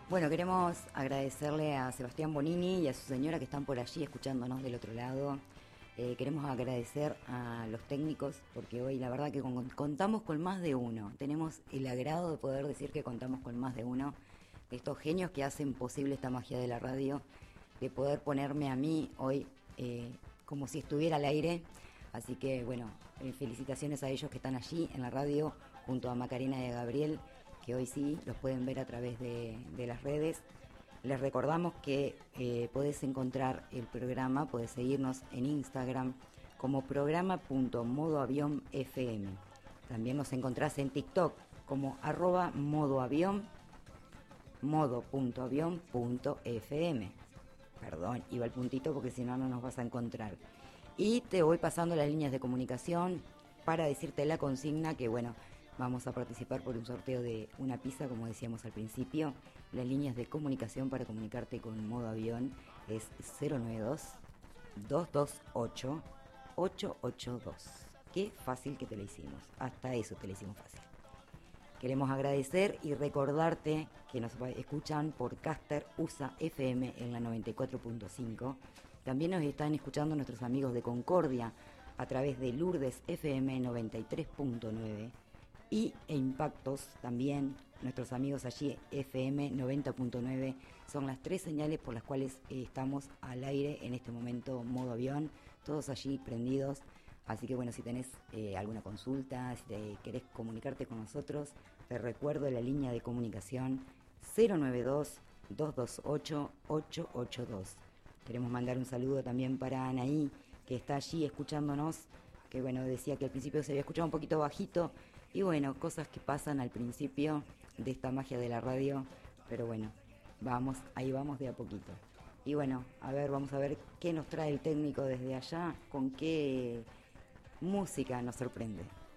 Bueno, queremos agradecerle a Sebastián Bonini y a su señora que están por allí escuchándonos del otro lado. Queremos agradecer a los técnicos porque hoy la verdad que contamos con más de uno. Tenemos el agrado de poder decir que contamos con más de uno de estos genios que hacen posible esta magia de la radio, de poder ponerme a mí hoy como si estuviera al aire. Así que bueno, felicitaciones a ellos que están allí en la radio junto a Macarena y a Gabriel, que hoy sí los pueden ver a través de las redes. Les recordamos que podés encontrar el programa, podés seguirnos en Instagram como programa.modoavionfm. También nos encontrás en TikTok como @modoavión, modo.avión.fm. Perdón, iba al puntito porque si no, no nos vas a encontrar. Y te voy pasando las líneas de comunicación para decirte la consigna que, bueno, vamos a participar por un sorteo de una pizza, como decíamos al principio. Las líneas de comunicación para comunicarte con Modo Avión es 092-228-882. Qué fácil que te la hicimos. Hasta eso te la hicimos fácil. Queremos agradecer y recordarte que nos escuchan por Caster USA FM en la 94.5. También nos están escuchando nuestros amigos de Concordia a través de Lourdes FM 93.9 y Impactos también, nuestros amigos allí FM 90.9. Son las tres señales por las cuales estamos al aire en este momento, Modo Avión, todos allí prendidos. Así que bueno, si tenés alguna consulta, si querés comunicarte con nosotros, te recuerdo la línea de comunicación 092-228-882. Queremos mandar un saludo también para Anaí, que está allí escuchándonos, que bueno, decía que al principio se había escuchado un poquito bajito, y bueno, cosas que pasan al principio de esta magia de la radio, pero bueno, ahí vamos de a poquito. Y bueno, vamos a ver qué nos trae el técnico desde allá, con qué música nos sorprende.